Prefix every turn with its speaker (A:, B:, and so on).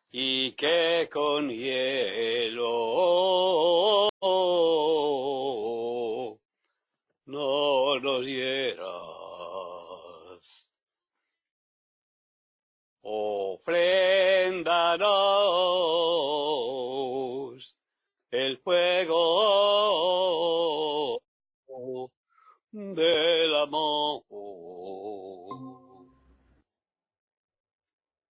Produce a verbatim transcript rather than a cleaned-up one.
A: y que con hielo no nos hieras. Ofréndanos el fuego del amor.